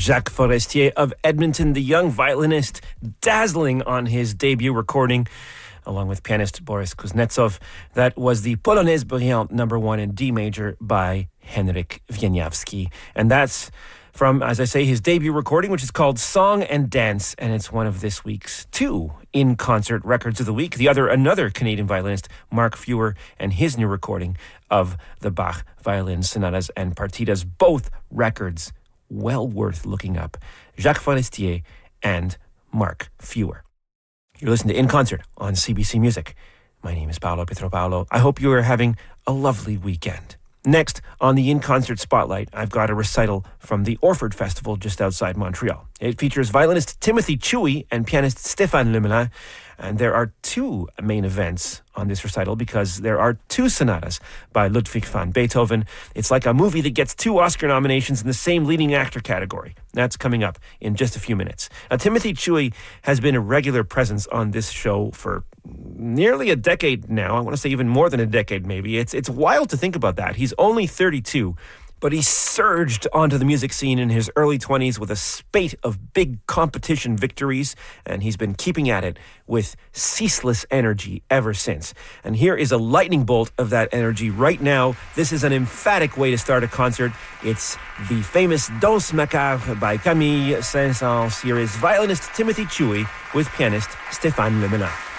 Jacques Forestier of Edmonton, the young violinist, dazzling on his debut recording, along with pianist Boris Kuznetsov. That was the Polonaise Brillante No. 1 in D major by Henryk Wieniawski. And that's from, as I say, his debut recording, which is called Song and Dance, and it's one of this week's 2 in-concert records of the week. Another Canadian violinist, Mark Fewer, and his new recording of the Bach Violin Sonatas and Partitas, both records well worth looking up. Jacques Forestier and Mark Fewer. You're listening to In Concert on CBC Music. My name is Paolo Pietropaulo. I hope you are having a lovely weekend. Next, on the In-Concert Spotlight, I've got a recital from the Orford Festival just outside Montreal. It features violinist Timothy Chewy and pianist Stéphane Lemelin. And there are 2 main events on this recital because there are 2 sonatas by Ludwig van Beethoven. It's like a movie that gets 2 Oscar nominations in the same leading actor category. That's coming up in just a few minutes. Now, Timothy Chewy has been a regular presence on this show for nearly a decade now. I want to say even more than a decade, maybe. It's wild to think about that. He's only 32. But he surged onto the music scene in his early 20s with a spate of big competition victories, and he's been keeping at it with ceaseless energy ever since. And here is a lightning bolt of that energy right now. This is an emphatic way to start a concert. It's the famous Danse Macabre by Camille Saint-Saëns. Here is violinist Timothy Chewy with pianist Stéphane Lemelin.